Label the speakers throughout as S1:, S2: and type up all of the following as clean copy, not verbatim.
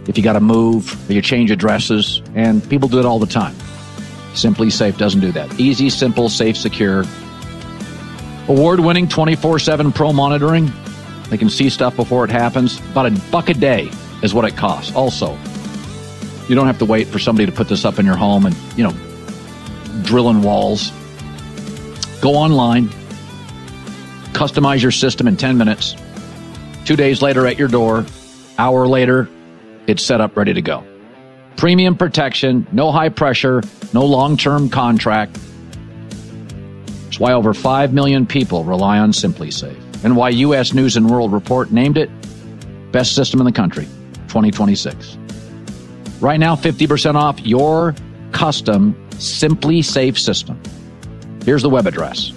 S1: if you got to move or you change addresses, and people do it all the time. Simply Safe doesn't do that. Easy, simple, safe, secure. Award-winning 24/7 pro monitoring. They can see stuff before it happens. About $1 a day is what it costs. Also, you don't have to wait for somebody to put this up in your home and, drilling walls. Go online, customize your system in 10 minutes. 2 days later at your door, hour later, it's set up, ready to go. Premium protection, no high pressure, no long-term contract. It's why over 5 million people rely on Simply Safe, and why U.S. News & World Report named it best system in the country, 2026. Right now, 50% off your custom Simply Safe system. Here's the web address: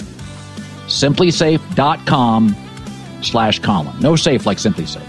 S1: simplysafe.com/Colin. No safe like Simply Safe.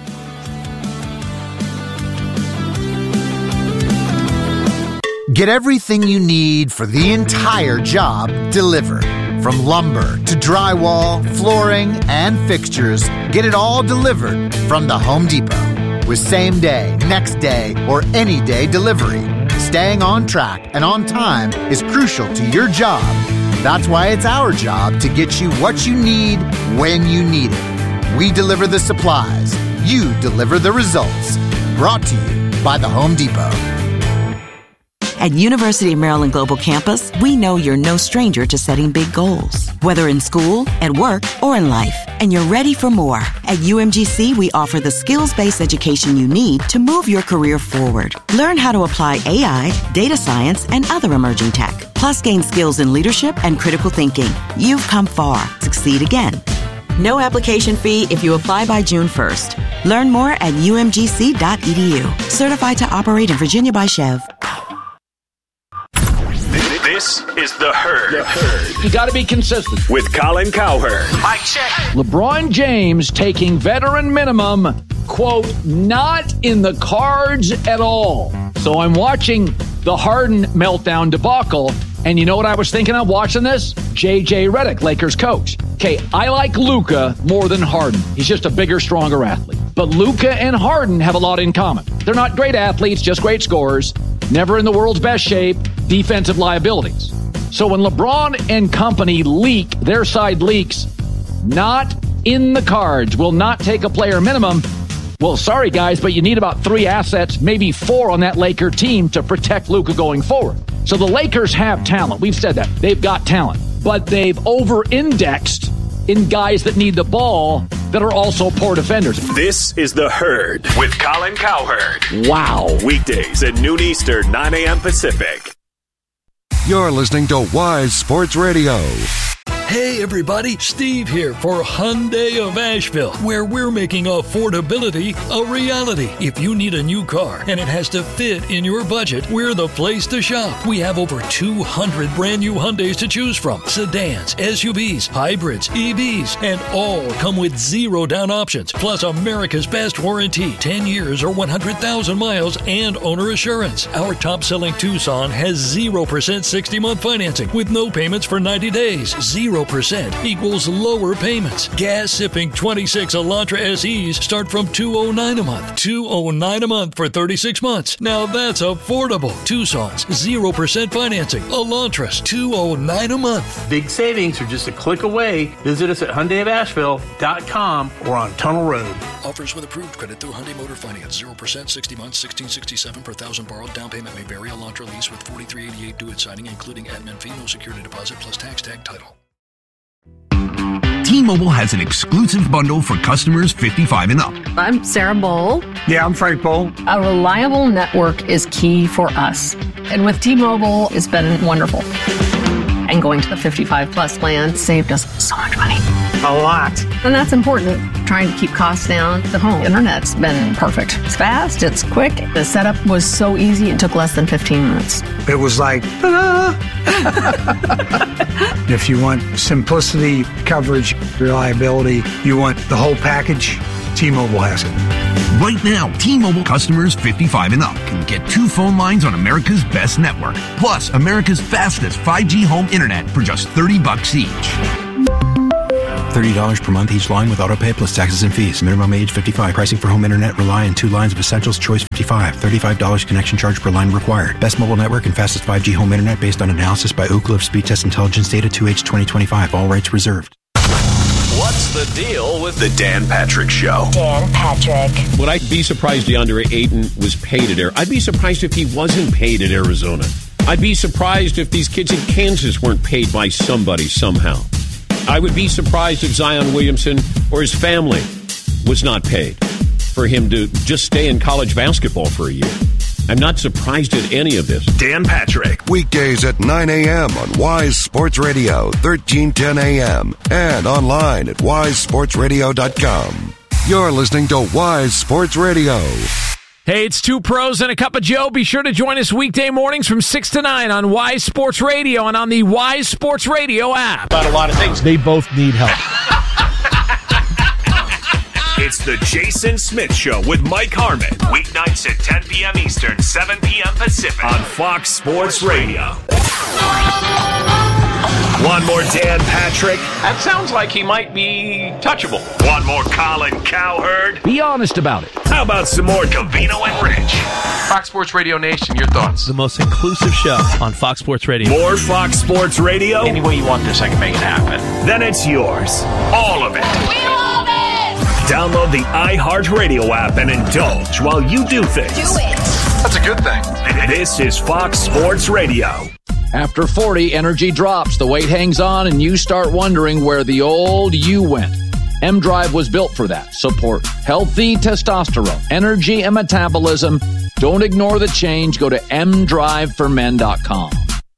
S2: Get everything you need for the entire job delivered. From lumber to drywall, flooring, and fixtures, get it all delivered from the Home Depot. With same day, next day, or any day delivery, staying on track and on time is crucial to your job. That's why it's our job to get you what you need when you need it. We deliver the supplies. You deliver the results. Brought to you by the Home Depot.
S3: At University of Maryland Global Campus, we know you're no stranger to setting big goals, whether in school, at work, or in life, and you're ready for more. At UMGC, we offer the skills-based education you need to move your career forward. Learn how to apply AI, data science, and other emerging tech, plus gain skills in leadership and critical thinking. You've come far. Succeed again. No application fee if you apply by June 1st. Learn more at umgc.edu. Certified to operate in Virginia by Chev.
S4: This is The Herd.
S1: You got to be consistent.
S4: With Colin Cowherd.
S5: Mic check.
S1: LeBron James taking veteran minimum, quote, not in the cards at all. So I'm watching the Harden meltdown debacle, and you know what I was thinking of watching this? J.J. Redick, Lakers coach. Okay, I like Luka more than Harden. He's just a bigger, stronger athlete. But Luka and Harden have a lot in common. They're not great athletes, just great scorers. Never in the world's best shape, defensive liabilities. So when LeBron and company leak, their side leaks, not in the cards, will not take a player minimum. Well, sorry, guys, but you need about 3 assets, maybe 4 on that Laker team to protect Luka going forward. So the Lakers have talent. We've said that. They've got talent. But they've over-indexed in guys that need the ball that are also poor defenders.
S4: This is The Herd with Colin Cowherd.
S1: Wow.
S4: Weekdays at noon Eastern, 9 a.m. Pacific.
S6: You're listening to Wise Sports Radio.
S7: Hey everybody, Steve here for Hyundai of Asheville, where we're making affordability a reality. If you need a new car and it has to fit in your budget, we're the place to shop. We have over 200 brand new Hyundais to choose from. Sedans, SUVs, hybrids, EVs, and all come with 0 down options, plus America's best warranty, 10 years or 100,000 miles, and owner assurance. Our top-selling Tucson has 0% 60-month financing with no payments for 90 days. 0% equals lower payments. Gas-sipping 26 Elantra SEs start from $209 a month. $209 a month for 36 months. Now that's affordable. Tucson's 0% financing. Elantras $209 a month.
S5: Big savings are just a click away. Visit us at HyundaiofAsheville.com or on Tunnel Road.
S7: Offers with approved credit through Hyundai Motor Finance. 0% 60 months, $1,667 per $1,000 borrowed. Down payment may vary. Elantra lease with $43.88 due at signing, including admin fee, no security deposit, plus tax tag title.
S8: T-Mobile has an exclusive bundle for customers 55 and up.
S9: I'm Sarah Bowl.
S10: Yeah, I'm Frank Bowl.
S9: A reliable network is key for us. And with T-Mobile, it's been wonderful. And going to the 55 plus plan saved us so much money.
S10: A lot.
S9: And that's important. Trying to keep costs down. The home internet's been perfect. It's fast, it's quick. The setup was so easy, it took less than 15 minutes.
S10: It was like, ta-da! If you want simplicity, coverage, reliability, you want the whole package, T-Mobile has it.
S8: Right now, T-Mobile customers 55 and up can get 2 phone lines on America's best network, plus America's fastest 5G home internet for just $30 each.
S11: $30 per month each line with autopay plus taxes and fees. Minimum age 55. Pricing for home internet rely on 2 lines of Essentials Choice 55. $35 connection charge per line required. Best mobile network and fastest 5G home internet based on analysis by Ookla of Speed Test Intelligence data 2H 2025. All rights reserved.
S4: What's the deal with the Dan Patrick Show?
S12: Dan Patrick.
S13: Would I be surprised DeAndre Ayton was paid at Arizona? I'd be surprised if he wasn't paid at Arizona. I'd be surprised if these kids in Kansas weren't paid by somebody somehow. I would be surprised if Zion Williamson or his family was not paid for him to just stay in college basketball for a year. I'm not surprised at any of this.
S4: Dan Patrick.
S6: Weekdays at 9 a.m. on Wise Sports Radio, 1310 a.m. and online at wisesportsradio.com. You're listening to Wise Sports Radio.
S1: Hey, it's Two Pros and a Cup of Joe. Be sure to join us weekday mornings from 6 to 9 on Wise Sports Radio and on the Wise Sports Radio app.
S5: About a lot of things.
S14: They both need help.
S4: It's the Jason Smith Show with Mike Harmon. Weeknights at 10 p.m. Eastern, 7 p.m. Pacific on Fox Sports Radio. One more Dan Patrick.
S13: That sounds like he might be touchable.
S4: One more Colin Cowherd.
S1: Be honest about it.
S4: How about some more Covino and Rich?
S15: Fox Sports Radio Nation, your thoughts?
S14: The most inclusive show on Fox Sports Radio.
S4: More Fox Sports Radio?
S13: Any way you want this, I can make it happen.
S4: Then it's yours. All of it.
S12: We love it!
S4: Download the iHeartRadio app and indulge while you do things.
S12: Do it!
S15: That's a good thing.
S4: This is Fox Sports Radio.
S1: After 40, energy drops, the weight hangs on, and you start wondering where the old you went. M-Drive was built for that. Support healthy testosterone, energy, and metabolism. Don't ignore the change. Go to mdriveformen.com.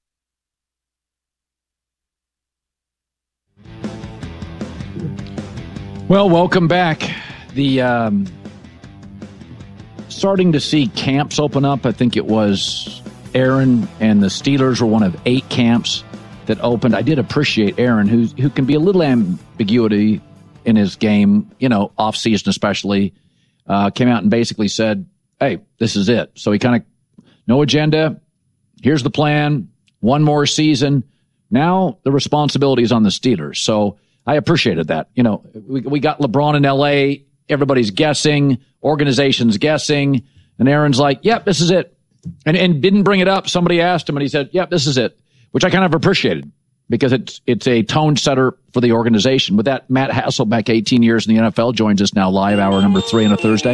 S1: Well, welcome back. The starting to see camps open up. I think it was Aaron and the Steelers were one of 8 camps that opened. I did appreciate Aaron, who can be a little ambiguity in his game, off season especially. Came out and basically said, "Hey, this is it." So he kind of no agenda. Here's the plan. One more season. Now the responsibility is on the Steelers. So I appreciated that. We got LeBron in L.A. Everybody's guessing. Organization's guessing. And Aaron's like, yep, this is it. And didn't bring it up. Somebody asked him, and he said, yep, this is it, which I kind of appreciated because it's a tone setter for the organization. With that, Matt Hasselbeck, 18 years in the NFL, joins us now live, hour number 3 on a Thursday.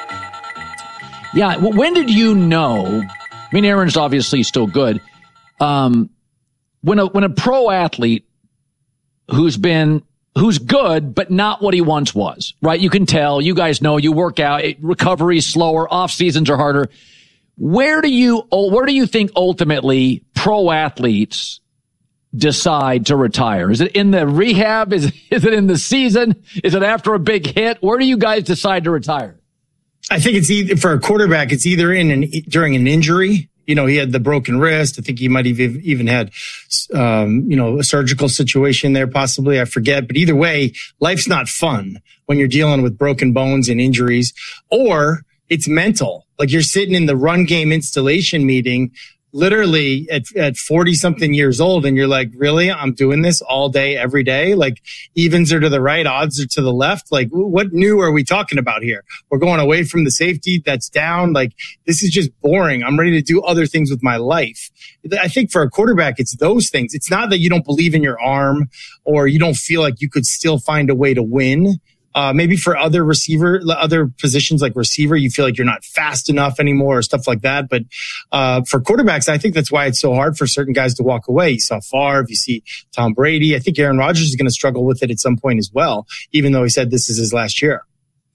S1: Yeah, when did you know? I mean, Aaron's obviously still good. When a pro athlete who's good, but not what he once was, right? You can tell, you guys know, you work out, recovery's slower, off seasons are harder. Where do you think ultimately pro athletes decide to retire? Is it in the rehab? Is it in the season? Is it after a big hit? Where do you guys decide to retire?
S16: I think it's either for a quarterback, it's either during an injury. He had the broken wrist. I think he might have even had, a surgical situation there, possibly. I forget. But either way, life's not fun when you're dealing with broken bones and injuries, or it's mental. Like you're sitting in the run game installation meeting, literally at 40 something years old. And you're like, really? I'm doing this all day, every day. Like evens are to the right, odds are to the left. Like what new are we talking about here? We're going away from the safety that's down. Like this is just boring. I'm ready to do other things with my life. I think for a quarterback, it's those things. It's not that you don't believe in your arm or you don't feel like you could still find a way to win. Maybe for other positions like receiver, you feel like you're not fast enough anymore or stuff like that. But for quarterbacks, I think that's why it's so hard for certain guys to walk away. You saw Favre, you see Tom Brady. I think Aaron Rodgers is going to struggle with it at some point as well, even though he said this is his last year.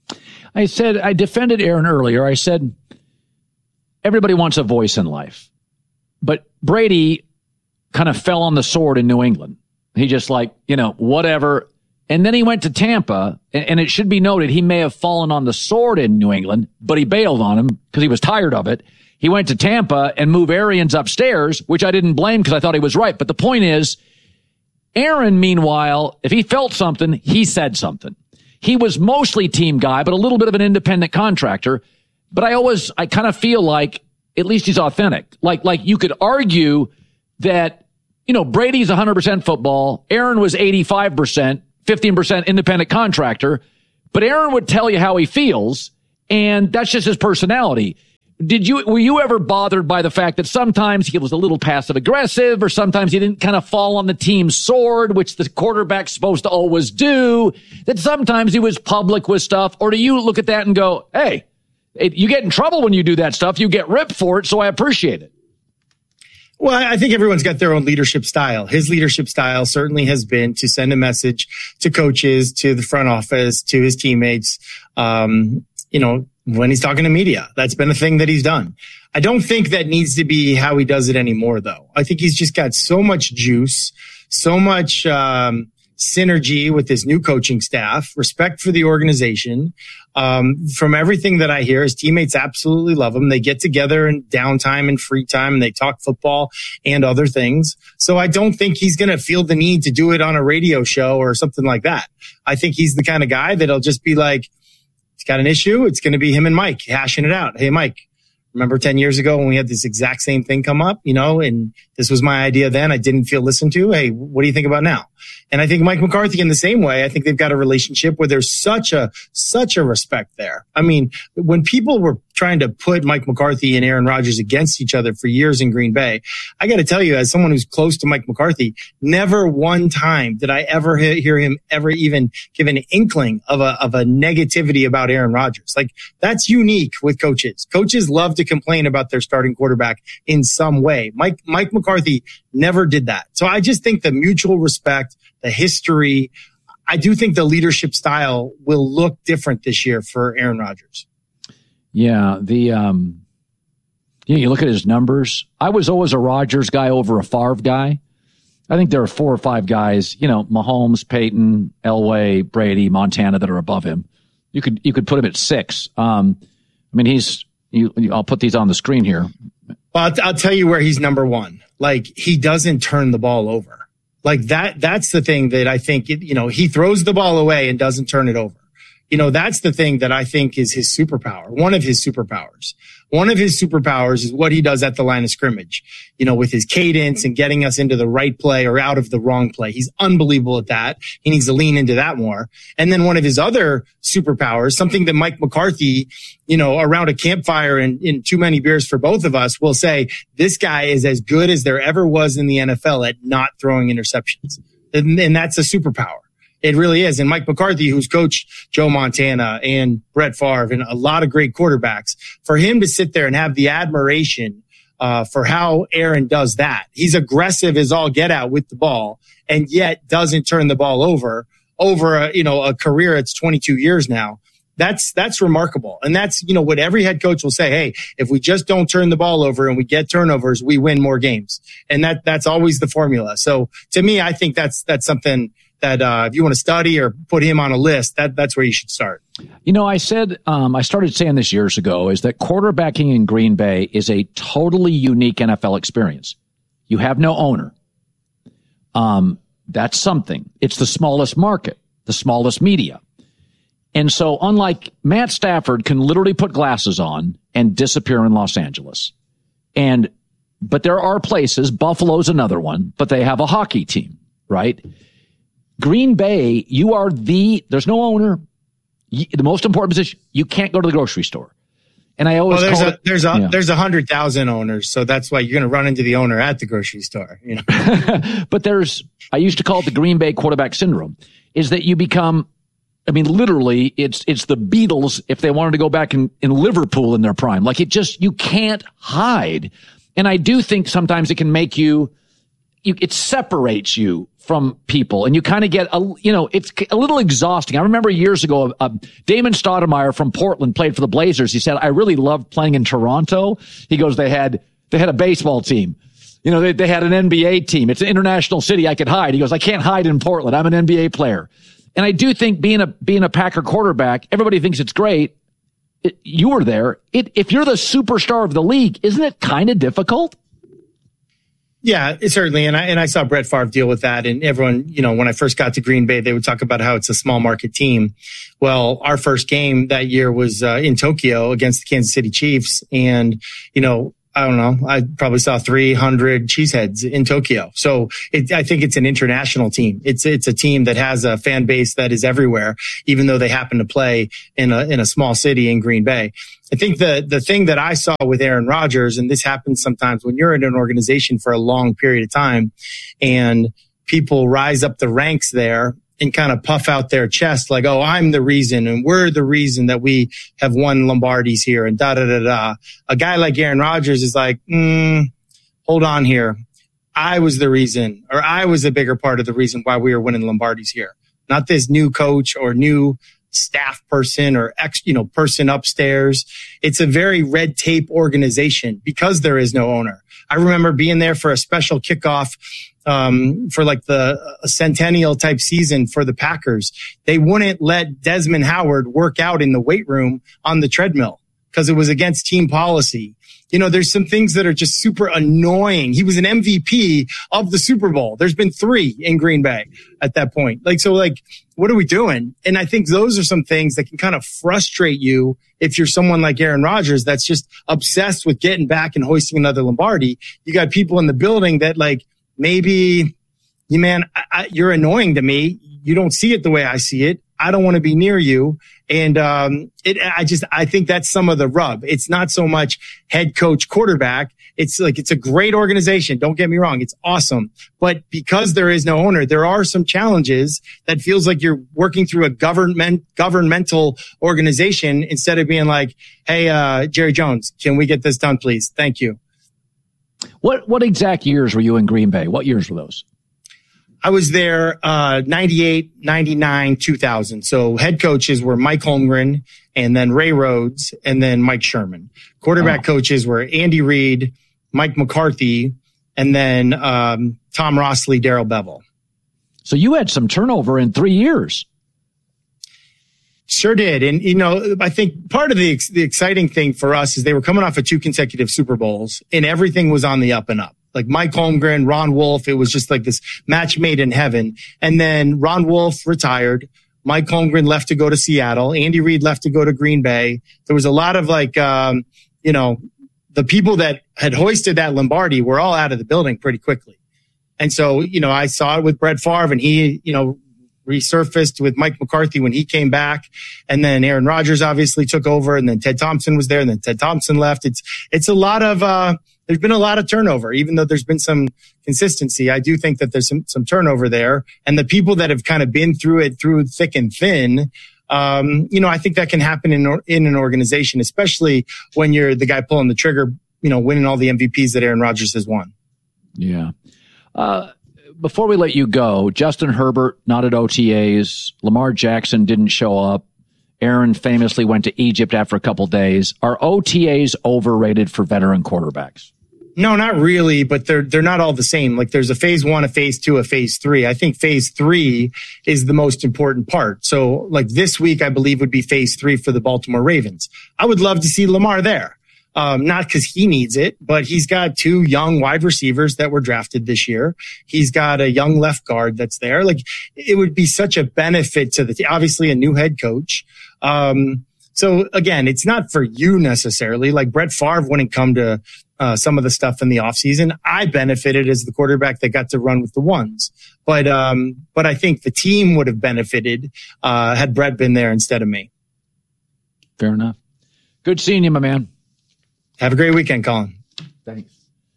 S1: I defended Aaron earlier. I said, everybody wants a voice in life. But Brady kind of fell on the sword in New England. He just whatever. And then he went to Tampa, and it should be noted, he may have fallen on the sword in New England, but he bailed on him because he was tired of it. He went to Tampa and moved Arians upstairs, which I didn't blame because I thought he was right. But the point is, Aaron, meanwhile, if he felt something, he said something. He was mostly team guy, but a little bit of an independent contractor. But I kind of feel like at least he's authentic. Like you could argue that, Brady's 100% football. Aaron was 85%. 15% independent contractor. But Aaron would tell you how he feels, and that's just his personality. Were you ever bothered by the fact that sometimes he was a little passive aggressive, or sometimes he didn't kind of fall on the team's sword, which the quarterback's supposed to always do, that sometimes he was public with stuff? Or do you look at that and go, hey, you get in trouble when you do that stuff, you get ripped for it, so I appreciate it?
S16: Well, I think everyone's got their own leadership style. His leadership style certainly has been to send a message to coaches, to the front office, to his teammates, when he's talking to media. That's been a thing that he's done. I don't think that needs to be how he does it anymore, though. I think he's just got so much juice, so much synergy with his new coaching staff, respect for the organization. From everything that I hear, his teammates absolutely love him. They get together in downtime and free time, and they talk football and other things. So I don't think he's going to feel the need to do it on a radio show or something like that. I think he's the kind of guy that'll just be like, he's got an issue. It's going to be him and Mike hashing it out. Hey, Mike, remember 10 years ago when we had this exact same thing come up, and this was my idea then. I didn't feel listened to. Hey, what do you think about now? And I think Mike McCarthy in the same way. I think they've got a relationship where there's such a respect there. I mean, when people were trying to put Mike McCarthy and Aaron Rodgers against each other for years in Green Bay, I got to tell you, as someone who's close to Mike McCarthy, never one time did I ever hear him ever even give an inkling of a negativity about Aaron Rodgers. Like, that's unique with coaches. Coaches love to complain about their starting quarterback in some way. Mike McCarthy never did that. So I just think the mutual respect, the history, I do think the leadership style will look different this year for Aaron Rodgers.
S1: Yeah, you look at his numbers. I was always a Rodgers guy over a Favre guy. I think there are 4 or 5 guys, Mahomes, Peyton, Elway, Brady, Montana, that are above him. You could put him at 6. I'll put these on the screen here.
S16: Well, I'll tell you where he's number 1. Like, he doesn't turn the ball over. Like, that's the thing that I think, he throws the ball away and doesn't turn it over. That's the thing that I think is his superpower. One of his superpowers is what he does at the line of scrimmage, with his cadence and getting us into the right play or out of the wrong play. He's unbelievable at that. He needs to lean into that more. And then one of his other superpowers, something that Mike McCarthy, around a campfire and in too many beers for both of us, will say, this guy is as good as there ever was in the NFL at not throwing interceptions. And that's a superpower. It really is. And Mike McCarthy, who's coached Joe Montana and Brett Favre and a lot of great quarterbacks, for him to sit there and have the admiration for how Aaron does that. He's aggressive as all get out with the ball, and yet doesn't turn the ball over a career that's 22 years now. That's remarkable. And that's, what every head coach will say. Hey, if we just don't turn the ball over and we get turnovers, we win more games. And that's always the formula. So to me, I think that's something that if you want to study or put him on a list, that's where you should start.
S1: I said, I started saying this years ago, is that quarterbacking in Green Bay is a totally unique NFL experience. You have no owner. That's something. It's the smallest market, the smallest media. And so unlike Matt Stafford can literally put glasses on and disappear in Los Angeles. But there are places, Buffalo's another one, but they have a hockey team, right? Green Bay, there's no owner. The most important position, you can't go to the grocery store. And I always
S16: there's 100,000 owners, so that's why you're going to run into the owner at the grocery store.
S1: But I used to call it the Green Bay quarterback syndrome, is that you become, literally, it's the Beatles if they wanted to go back in Liverpool in their prime. Like, you can't hide. And I do think sometimes it can make it separates you from people, and you kind of get it's a little exhausting. I remember years ago, Damon Stoudemire from Portland played for the Blazers. He said, I really loved playing in Toronto. He goes, they had a baseball team. They had an NBA team. It's an international city. I could hide. He goes, I can't hide in Portland. I'm an NBA player. And I do think being a Packer quarterback, everybody thinks it's great. You were there. If you're the superstar of the league, isn't it kind of difficult?
S16: Yeah, certainly. And I saw Brett Favre deal with that. And everyone, when I first got to Green Bay, they would talk about how it's a small market team. Well, our first game that year was in Tokyo against the Kansas City Chiefs. And, I don't know. I probably saw 300 cheeseheads in Tokyo. So I think it's an international team. It's a team that has a fan base that is everywhere, even though they happen to play in a small city in Green Bay. I think the thing that I saw with Aaron Rodgers, and this happens sometimes when you're in an organization for a long period of time and people rise up the ranks there and kind of puff out their chest like, oh, I'm the reason and we're the reason that we have won Lombardies here and da-da-da-da. A guy like Aaron Rodgers is like, hold on here. I was the reason, or I was a bigger part of the reason why we were winning Lombardies here. Not this new coach or new staff person or person upstairs. It's a very red tape organization because there is no owner. I remember being there for a special kickoff for like a centennial type season for the Packers. They wouldn't let Desmond Howard work out in the weight room on the treadmill because it was against team policy. You know, there's some things that are just super annoying. He was an MVP of the Super Bowl. There's been 3 in Green Bay at that point. What are we doing? And I think those are some things that can kind of frustrate you if you're someone like Aaron Rodgers that's just obsessed with getting back and hoisting another Lombardi. You got people in the building that maybe, you're annoying to me. You don't see it the way I see it. I don't want to be near you. And I think that's some of the rub. It's not so much head coach, quarterback. It's a great organization. Don't get me wrong. It's awesome. But because there is no owner, there are some challenges that feels like you're working through a governmental organization instead of being like, hey, Jerry Jones, can we get this done, please? Thank you.
S1: What exact years were you in Green Bay? What years were those?
S16: I was there 98, 99, 2000. So head coaches were Mike Holmgren and then Ray Rhodes and then Mike Sherman. Quarterback coaches were Andy Reid, Mike McCarthy, and then Tom Rossley, Darrell Bevell.
S1: So you had some turnover in 3 years.
S16: Sure did. And, I think part of the exciting thing for us is they were coming off of 2 consecutive Super Bowls and everything was on the up and up. Like Mike Holmgren, Ron Wolf, it was just like this match made in heaven. And then Ron Wolf retired. Mike Holmgren left to go to Seattle. Andy Reid left to go to Green Bay. There was a lot of the people that had hoisted that Lombardi were all out of the building pretty quickly. And so, I saw it with Brett Favre and he, resurfaced with Mike McCarthy when he came back. And then Aaron Rodgers obviously took over and then Ted Thompson was there and then Ted Thompson left. It's a lot of, there's been a lot of turnover, even though there's been some consistency. I do think that there's some turnover there. And the people that have kind of been through it through thick and thin, I think that can happen in an organization, especially when you're the guy pulling the trigger, winning all the MVPs that Aaron Rodgers has won.
S1: Yeah. Before we let you go, Justin Herbert not at OTAs. Lamar Jackson didn't show up. Aaron famously went to Egypt after a couple days. Are OTAs overrated for veteran quarterbacks?
S16: No, not really, but they're not all the same. Like there's a phase 1, a phase 2, a phase 3. I think phase 3 is the most important part. So like this week, I believe would be phase 3 for the Baltimore Ravens. I would love to see Lamar there. Not because he needs it, but he's got 2 young wide receivers that were drafted this year. He's got a young left guard that's there. Like it would be such a benefit to obviously a new head coach. So again, it's not for you necessarily. Like Brett Favre wouldn't come to some of the stuff in the offseason. I benefited as the quarterback that got to run with the ones. But I think the team would have benefited had Brett been there instead of me.
S1: Fair enough. Good seeing you, my man.
S16: Have a great weekend, Colin.
S1: Thanks.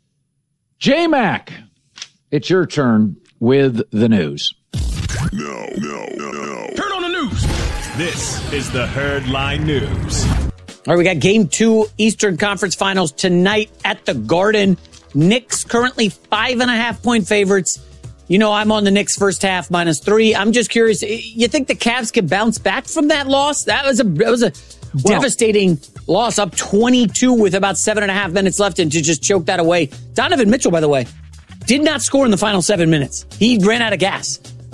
S1: J-Mac, it's your turn with the news.
S4: No. Turn on the news. This is the Herdline News.
S17: All right, we got Game 2 Eastern Conference Finals tonight at the Garden. Knicks currently 5.5-point favorites. I'm on the Knicks first half -3. I'm just curious. You think the Cavs could bounce back from that loss? That was a devastating loss, up 22 with about 7.5 minutes left, and to just choke that away. Donovan Mitchell, by the way, did not score in the final 7 minutes. He ran out of gas.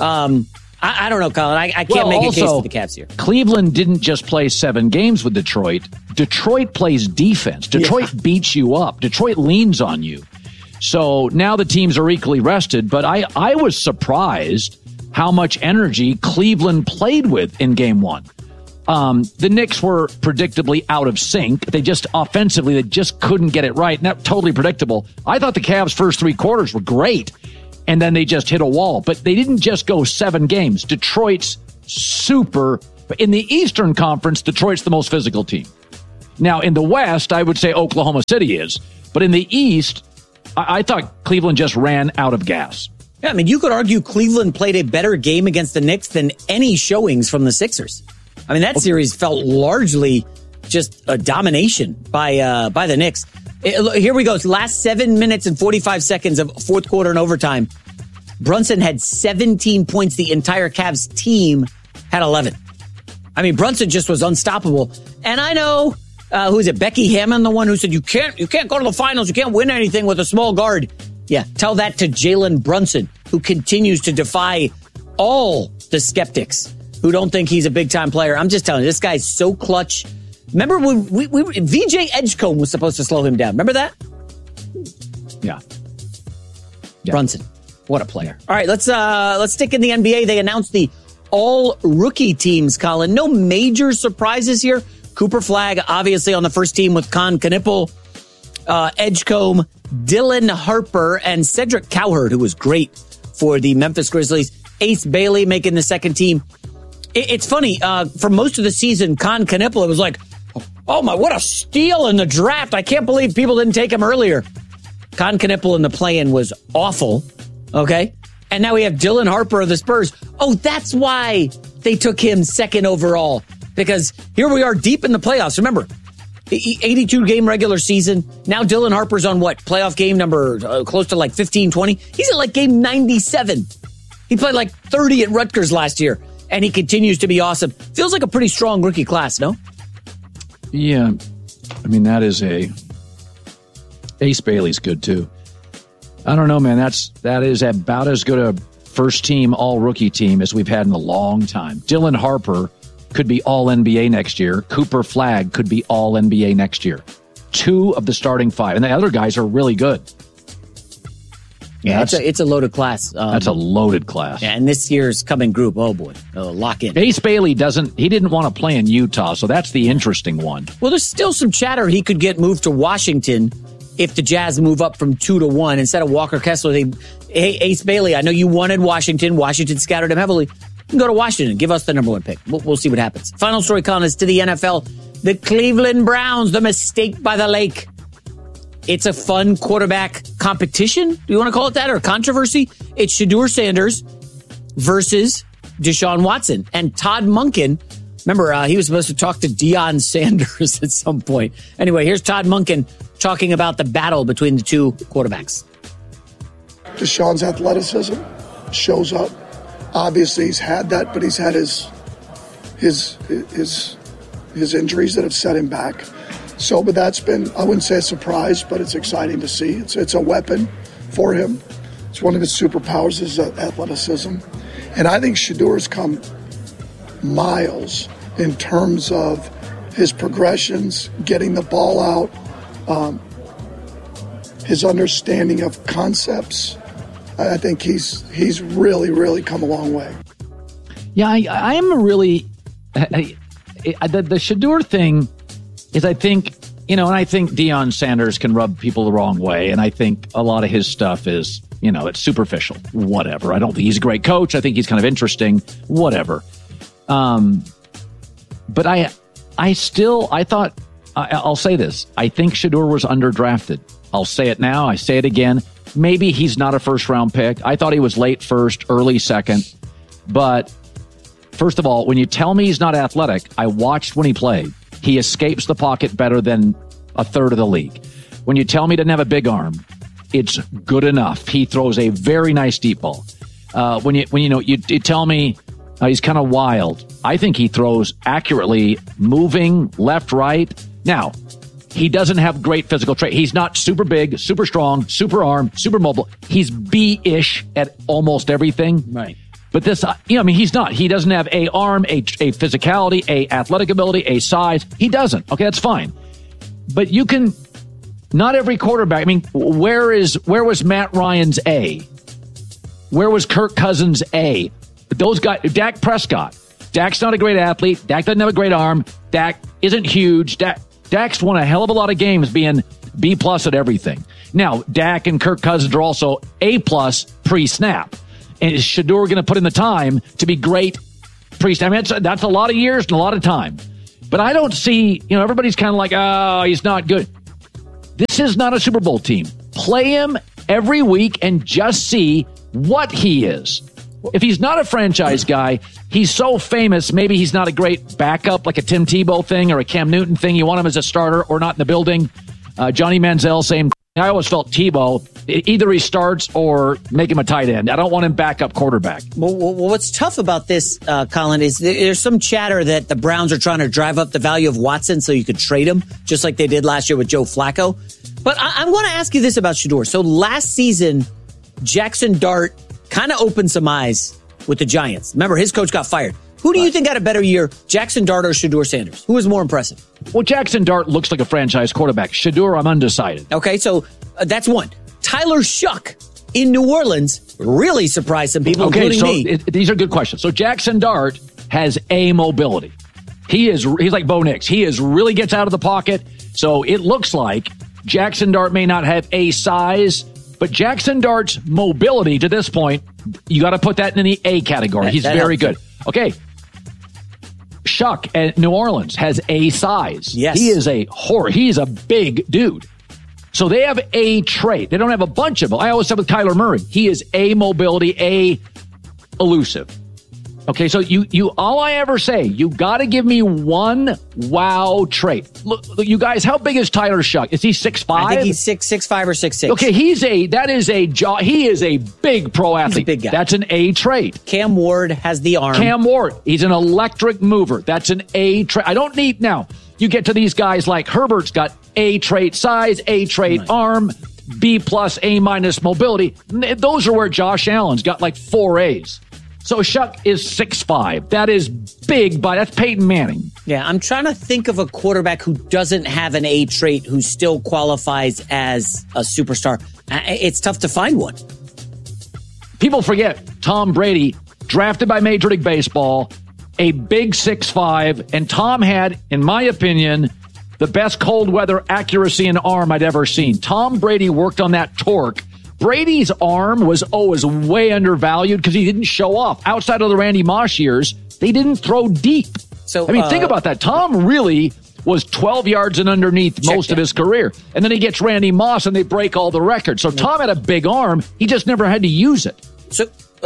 S17: I don't know, Colin. I can't make a case for the Cavs here.
S1: Cleveland didn't just play 7 games with Detroit. Detroit plays defense. Detroit beats you up. Detroit leans on you. So now the teams are equally rested, but I was surprised how much energy Cleveland played with in Game 1. The Knicks were predictably out of sync. They just offensively, they just couldn't get it right. And that's totally predictable. I thought the Cavs' first 3 quarters were great, and then they just hit a wall. But they didn't just go 7 games. Detroit's super. In the Eastern Conference, Detroit's the most physical team. Now, in the West, I would say Oklahoma City is. But in the East, I thought Cleveland just ran out of gas.
S17: Yeah, I mean, you could argue Cleveland played a better game against the Knicks than any showings from the Sixers. I mean, that series felt largely just a domination by the Knicks. Here we go. Last 7 minutes and 45 seconds of fourth quarter and overtime. Brunson had 17 points. The entire Cavs team had 11. I mean, Brunson just was unstoppable. And I know, who is it? Becky Hammond, the one who said, you can't go to the finals. You can't win anything with a small guard. Yeah, tell that to Jalen Brunson, who continues to defy all the skeptics who don't think he's a big-time player. I'm just telling you, this guy's so clutch. Remember when VJ Edgecombe was supposed to slow him down? Remember that?
S1: Yeah.
S17: Brunson, what a player. All right, let's stick in the NBA. They announced the all-rookie teams, Colin. No major surprises here. Cooper Flagg, obviously, on the first team with Con Knippel, Edgecombe, Dylan Harper, and Cedric Cowherd, who was great for the Memphis Grizzlies. Ace Bailey making the second team. It's funny, for most of the season, Con Knippel, it was like, oh my, what a steal in the draft. I can't believe people didn't take him earlier. Con Knippel in the play-in was awful, okay? And now we have Dylan Harper of the Spurs. Oh, that's why they took him second overall. Because here we are deep in the playoffs. Remember, 82-game regular season. Now Dylan Harper's on what? Playoff game number close to like 15, 20? He's at like game 97. He played like 30 at Rutgers last year, and he continues to be awesome. Feels like a pretty strong rookie class, no?
S1: Yeah. I mean, that is Ace Bailey's good, too. I don't know, man. That is about as good a first-team all-rookie team as we've had in a long time. Dylan Harper could be all-NBA next year. Cooper Flagg could be all-NBA next year. 2 of the starting 5. And the other guys are really good.
S17: Yeah, it's a loaded class.
S1: That's a loaded class.
S17: Yeah, and this year's coming group, oh boy, lock in.
S1: Ace Bailey didn't want to play in Utah, so that's the interesting one.
S17: Well, there's still some chatter he could get moved to Washington if the Jazz move up from 2 to 1 instead of Walker Kessler. Hey, Ace Bailey, I know you wanted Washington. Washington scouted him heavily. You can go to Washington. Give us the number 1 pick. We'll see what happens. Final story, Colin, is to the NFL. The Cleveland Browns, the mistake by the lake. It's a fun quarterback competition. Do you want to call it that? Or controversy? It's Shedeur Sanders versus Deshaun Watson. And Todd Monken, remember, he was supposed to talk to Deion Sanders at some point. Anyway, here's Todd Monken talking about the battle between the two quarterbacks.
S18: Deshaun's athleticism shows up. Obviously, he's had that, but he's had his injuries that have set him back. So, but that's been, I wouldn't say a surprise, but it's exciting to see. It's a weapon for him. It's one of his superpowers is athleticism. And I think Shedeur's come miles in terms of his progressions, getting the ball out, his understanding of concepts. I think he's really, really come a long way.
S1: Yeah, I am really the Shedeur thing is, I think, and I think Deion Sanders can rub people the wrong way, and I think a lot of his stuff is, it's superficial. Whatever. I don't think he's a great coach. I think he's kind of interesting. Whatever. But I'll say this. I think Shedeur was underdrafted. I'll say it now. I say it again. Maybe he's not a first-round pick. I thought he was late first, early second. But first of all, when you tell me he's not athletic, I watched when he played. He escapes the pocket better than a third of the league. When you tell me he doesn't have a big arm, it's good enough. He throws a very nice deep ball. When you tell me he's kind of wild, I think he throws accurately, moving left, right. Now, he doesn't have great physical trait. He's not super big, super strong, super arm, super mobile. He's B-ish at almost everything.
S17: Right.
S1: But this, he's not. He doesn't have a arm, a physicality, a athletic ability, a size. He doesn't. Okay, that's fine. But you can, not every quarterback. Where was Matt Ryan's A? Where was Kirk Cousins' A? Those guys, Dak Prescott. Dak's not a great athlete. Dak doesn't have a great arm. Dak isn't huge. Dak's won a hell of a lot of games being B+ at everything. Now, Dak and Kirk Cousins are also A+ pre-snap. And is Shedeur going to put in the time to be great pre-snap? I mean, that's a lot of years and a lot of time. But I don't see, everybody's kind of like, oh, he's not good. This is not a Super Bowl team. Play him every week and just see what he is. If he's not a franchise guy, he's so famous, maybe he's not a great backup like a Tim Tebow thing or a Cam Newton thing. You want him as a starter or not in the building. Johnny Manziel, same. I always felt Tebow, either he starts or make him a tight end. I don't want him backup quarterback.
S17: Well, what's tough about this, Colin, is there's some chatter that the Browns are trying to drive up the value of Watson so you could trade him, just like they did last year with Joe Flacco. But I'm going to ask you this about Shedeur. So last season, Jackson Dart kind of opened some eyes with the Giants. Remember, his coach got fired. Who do you think had a better year, Jackson Dart or Shedeur Sanders? Who was more impressive?
S1: Well, Jackson Dart looks like a franchise quarterback. Shedeur, I'm undecided.
S17: Okay, so that's one. Tyler Shuck in New Orleans really surprised some people, including me.
S1: These are good questions. So Jackson Dart has a mobility. He's like Bo Nix. He really gets out of the pocket. So it looks like Jackson Dart may not have a size, but Jackson Dart's mobility to this point, you got to put that in the A category. He's very good. Okay. Shuck at New Orleans has a size.
S17: Yes.
S1: He is he's a big dude. So they have a trait. They don't have a bunch of them. I always said with Kyler Murray, he is a mobility, a elusive. Okay, so you all I ever say, you got to give me one wow trait. Look, you guys, how big is Tyler Shuck? Is he 6'5"?
S17: I think he's 6'5" or 6'6".
S1: Okay, he is a big pro athlete.
S17: He's a big guy.
S1: That's an A trait.
S17: Cam Ward has the arm.
S1: Cam Ward, he's an electric mover. That's an A trait. I don't need now. You get to these guys like Herbert's got A trait size, A trait arm, B+ A- mobility. Those are where Josh Allen's got like 4 A's. So Shuck is 6'5". That is big, but that's Peyton Manning.
S17: Yeah, I'm trying to think of a quarterback who doesn't have an A trait who still qualifies as a superstar. It's tough to find one.
S1: People forget Tom Brady, drafted by Major League Baseball, a big 6'5", and Tom had, in my opinion, the best cold weather accuracy and arm I'd ever seen. Tom Brady worked on that torque. Brady's arm was always way undervalued because he didn't show off. Outside of the Randy Moss years, they didn't throw deep. So think about that. Tom really was 12 yards and underneath most of his career. And then he gets Randy Moss and they break all the records. So Tom had a big arm. He just never had to use it.
S17: So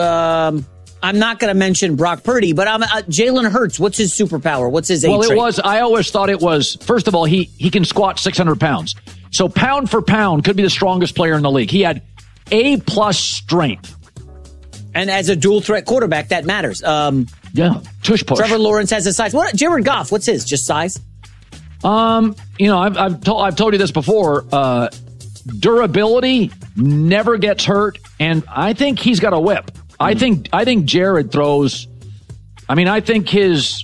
S17: I'm not going to mention Brock Purdy, but Jalen Hurts. What's his superpower? What's his A trait?
S1: I always thought it was, first of all, he can squat 600 pounds. So pound for pound could be the strongest player in the league. He had A+ strength.
S17: And as a dual threat quarterback, that matters.
S1: Tush push.
S17: Trevor Lawrence has a size. Jared Goff, what's his? Just size?
S1: I've told you this before. Durability, never gets hurt, and I think he's got a whip. I think Jared throws. I think he's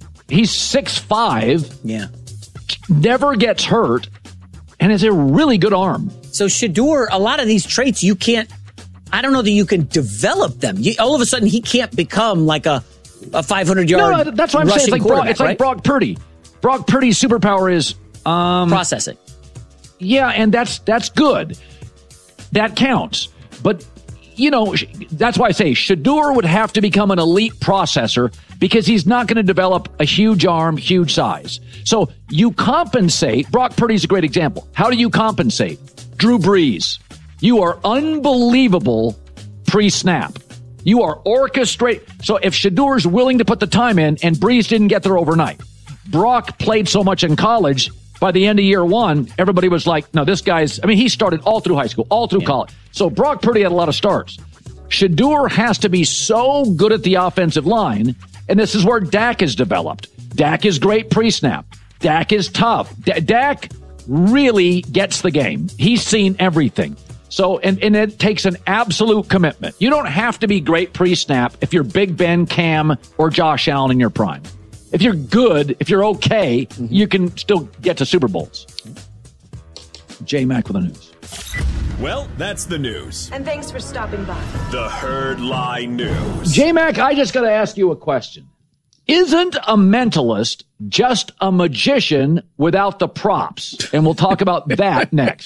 S1: 6'5".
S17: Yeah,
S1: never gets hurt, and has a really good arm.
S17: So Shedeur, a lot of these traits you can't. I don't know that you can develop them. All of a sudden, he can't become like a 500-yard.
S1: No, that's what I'm saying. It's like Brock Purdy. Brock Purdy's superpower is
S17: processing.
S1: Yeah, and that's good. That counts. But that's why I say Shedeur would have to become an elite processor because he's not going to develop a huge arm, huge size. So you compensate. Brock Purdy's a great example. How do you compensate? Drew Brees. You are unbelievable pre-snap. You are orchestrate. So if Shedeur's willing to put the time in and Brees didn't get there overnight, Brock played so much in college, by the end of year one, everybody was like, no, this guy's, he started all through high school, all through college. So Brock Purdy had a lot of starts. Shedeur has to be so good at the offensive line, and this is where Dak is developed. Dak is great pre-snap. Dak is tough. Dak really gets the game. He's seen everything. So, and it takes an absolute commitment. You don't have to be great pre-snap if you're Big Ben, Cam, or Josh Allen in your prime. If you're good, if you're okay, you can still get to Super Bowls. J-Mac with the news.
S4: Well, that's the news.
S12: And thanks for stopping by.
S4: The Herd Lie News.
S1: J-Mac, I just got to ask you a question. Isn't a mentalist just a magician without the props? And we'll talk about that next.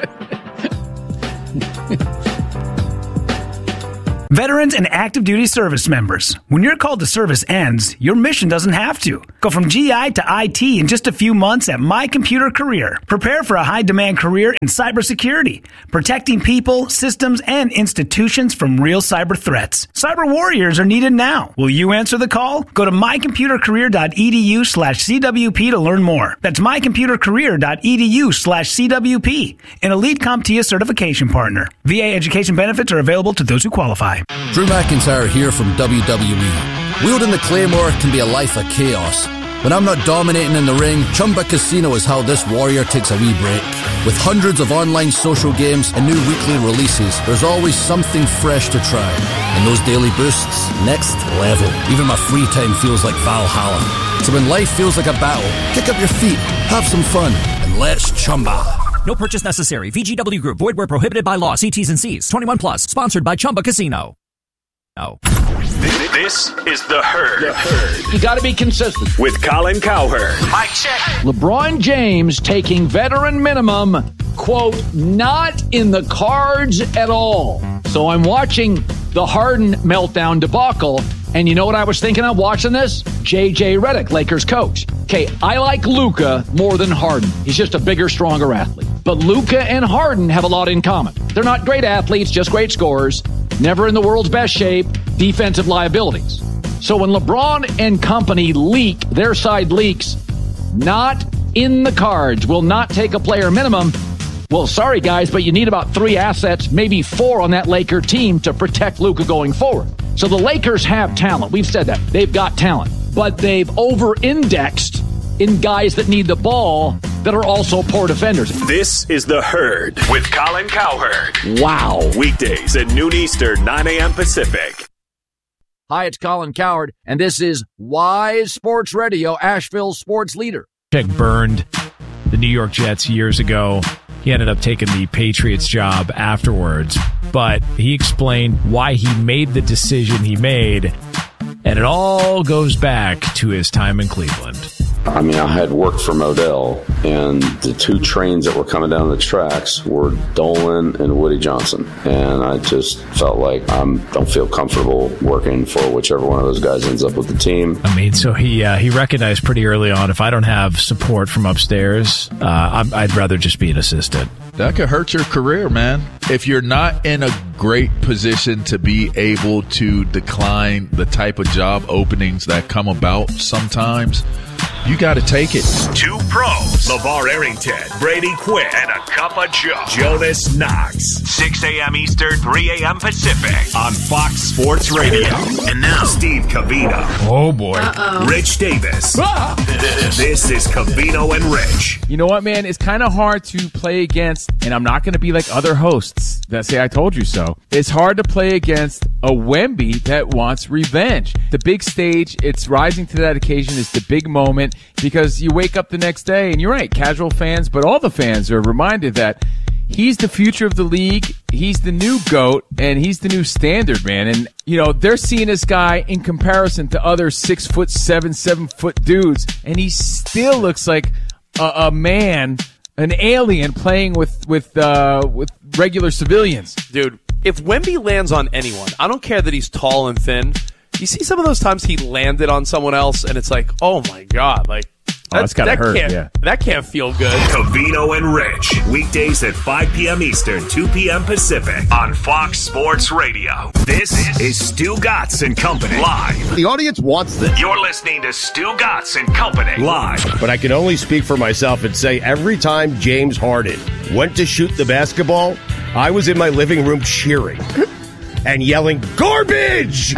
S19: Veterans and active duty service members, when your call to service ends, your mission doesn't have to. Go from GI to IT in just a few months at My Computer Career. Prepare for a high-demand career in cybersecurity, protecting people, systems, and institutions from real cyber threats. Cyber warriors are needed now. Will you answer the call? Go to mycomputercareer.edu/CWP to learn more. That's mycomputercareer.edu/CWP, an elite CompTIA certification partner. VA education benefits are available to those who qualify.
S20: Drew McIntyre here from WWE. Wielding the Claymore can be a life of chaos. When I'm not dominating in the ring, Chumba Casino is how this warrior takes a wee break. With hundreds of online social games and new weekly releases, there's always something fresh to try. And those daily boosts, next level. Even my free time feels like Valhalla. So when life feels like a battle, kick up your feet, have some fun, and let's Chumba.
S21: No purchase necessary. VGW Group. Void where prohibited by law. See T's and C's. 21 plus. Sponsored by Chumba Casino.
S4: This is The Herd.
S1: You got to be consistent.
S4: With Colin Cowherd.
S1: Mic check. LeBron James taking veteran minimum, quote, not in the cards at all. So I'm watching the Harden meltdown debacle, and you know what I was thinking of watching this? J.J. Redick, Lakers coach. Okay, I like Luka more than Harden. He's just a bigger, stronger athlete. But Luka and Harden have a lot in common. They're not great athletes, just great scorers. Never in the world's best shape, defensive liabilities. So when LeBron and company leak, their side leaks, not in the cards, will not take a player minimum. Well, sorry, guys, but you need about 3 assets, maybe 4 on that Laker team to protect Luka going forward. So the Lakers have talent. We've said that. They've got talent. But they've over-indexed in guys that need the ball that are also poor defenders.
S4: This is The Herd with Colin Cowherd.
S1: Wow.
S4: Weekdays at noon Eastern, 9 a.m. Pacific.
S1: Hi, it's Colin Cowherd, and this is Wise Sports Radio, Asheville's sports leader.
S22: Burned the New York Jets years ago. He ended up taking the Patriots job afterwards, but he explained why he made the decision he made, and it all goes back to his time in Cleveland.
S23: I mean, I had worked for Modell, and the 2 trains that were coming down the tracks were Dolan and Woody Johnson. And I just felt like I don't feel comfortable working for whichever one of those guys ends up with the team.
S22: I mean, so he recognized pretty early on, if I don't have support from upstairs, I'd rather just be an assistant.
S24: That could hurt your career, man. If you're not in a great position to be able to decline the type of job openings that come about sometimes, you got to take it.
S4: 2 pros, LeVar Arrington, Brady Quinn, and a cup of Joe, Jonas Knox. 6 a.m. Eastern, 3 a.m. Pacific on Fox Sports Radio. And now, Steve Covino.
S22: Oh, boy.
S4: Rich Davis. This is Covino and Rich.
S25: You know what, man? It's kind of hard to play against, and I'm not going to be like other hosts that say I told you so. It's hard to play against a Wemby that wants revenge. The big stage, it's rising to that occasion, is the big moment, because you wake up the next day, and you're right, casual fans, but all the fans are reminded that he's the future of the league, he's the new GOAT, and he's the new standard, man. And, you know, they're seeing this guy in comparison to other 6'7", 7-foot dudes, and he still looks like a man, an alien playing with regular civilians.
S26: Dude, if Wemby lands on anyone, I don't care that he's tall and thin. You see some of those times he landed on someone else, and it's like, oh my God, like
S25: that's gotta hurt. Yeah.
S26: That can't feel good.
S4: Covino and Rich, weekdays at 5 p.m. Eastern, 2 p.m. Pacific on Fox Sports Radio. This is Stu Gatz and Company live.
S27: The audience wants this.
S4: You're listening to Stu Gatz and Company live.
S27: But I can only speak for myself and say every time James Harden went to shoot the basketball, I was in my living room cheering and yelling, garbage!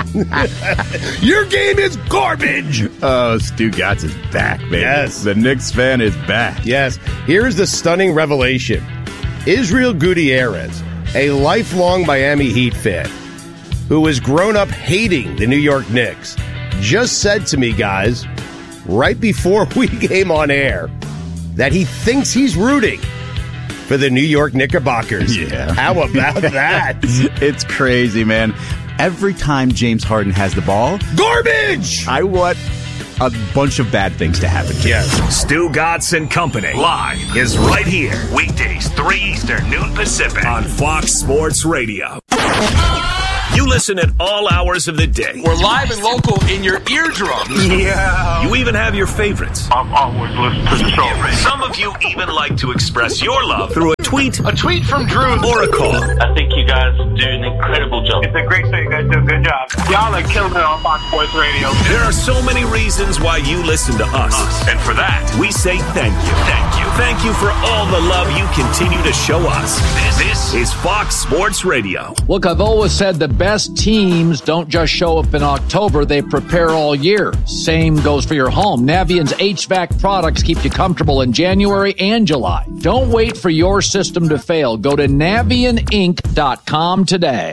S27: Your game is garbage!
S28: Oh, Stu Gatz is back, baby.
S27: Yes.
S28: The Knicks fan is back.
S27: Yes. Here's the stunning revelation. Israel Gutierrez, a lifelong Miami Heat fan, who has grown up hating the New York Knicks, just said to me, guys, right before we came on air, that he thinks he's rooting for the New York Knickerbockers.
S28: Yeah.
S27: How about that?
S28: It's crazy, man. every time James Harden has the ball,
S27: garbage!
S28: I want a bunch of bad things to happen to him.
S4: Yes. Stu Gatz and Company live is right here. Weekdays, 3 Eastern, noon Pacific on Fox Sports Radio. You listen at all hours of the day.
S15: We're live and local in your eardrums.
S4: Yeah. You even have your favorites.
S15: I'm always listening to the show.
S4: Some of you even like to express your love through a tweet.
S15: A tweet from Drew.
S4: Or a call.
S2: I think you guys do an incredible job.
S15: It's a great show. You guys do a good job. Y'all are killing it on Fox Sports Radio.
S4: There are so many reasons why you listen to us. And for that, we say thank you. Thank you. Thank you for all the love you continue to show us. This is Fox Sports Radio.
S1: Look, I've always said the best teams don't just show up in October, they prepare all year. Same goes for your home. Navient's HVAC products keep you comfortable in January and July. Don't wait for your system to fail. Go to NavientInc.com today.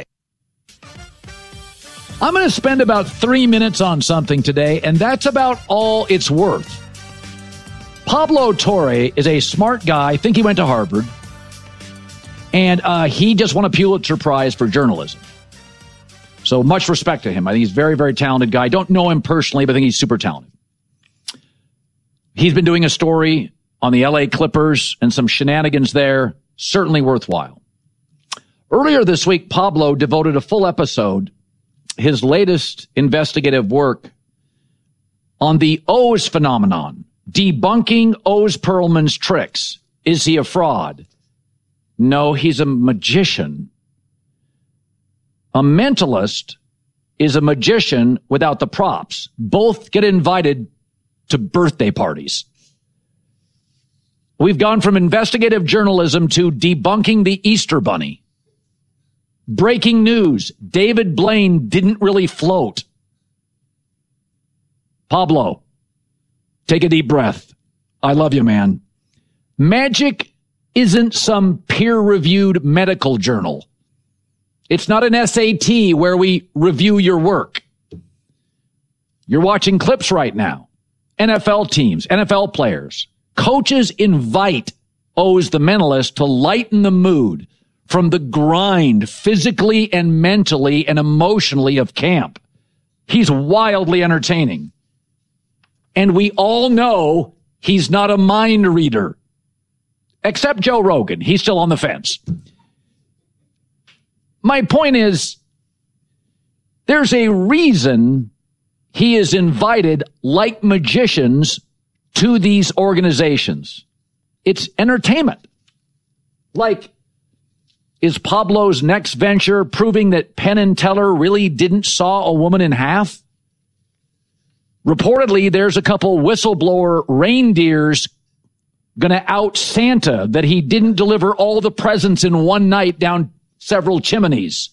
S1: I'm going to spend about 3 minutes on something today, and that's about all it's worth. Pablo Torre is a smart guy. I think he went to Harvard. And he just won a Pulitzer Prize for journalism. So much respect to him. I think he's a very, very talented guy. I don't know him personally, but I think he's super talented. He's been doing a story on the LA Clippers and some shenanigans there. Certainly worthwhile. Earlier this week, Pablo devoted a full episode, his latest investigative work, on the Oz phenomenon, debunking Oz Perlman's tricks. Is he a fraud? No, he's a magician. A mentalist is a magician without the props. Both get invited to birthday parties. We've gone from investigative journalism to debunking the Easter Bunny. Breaking news. David Blaine didn't really float. Pablo, take a deep breath. I love you, man. Magic isn't some peer-reviewed medical journal. It's not an SAT where we review your work. You're watching clips right now. NFL teams, NFL players, coaches invite Oz the mentalist to lighten the mood from the grind physically and mentally and emotionally of camp. He's wildly entertaining. And we all know he's not a mind reader. Except Joe Rogan. He's still on the fence. My point is, there's a reason he is invited like magicians to these organizations. It's entertainment. Like, is Pablo's next venture proving that Penn and Teller really didn't saw a woman in half? Reportedly, there's a couple whistleblower reindeers going to out Santa that he didn't deliver all the presents in one night down several chimneys.